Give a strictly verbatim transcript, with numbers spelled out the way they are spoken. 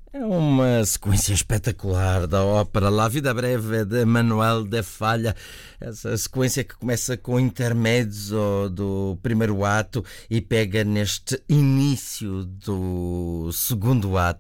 É uma sequência espetacular da ópera La Vida Breve de Manuel de Falla. Essa sequência que começa com intermédios do primeiro ato e pega neste início do segundo ato.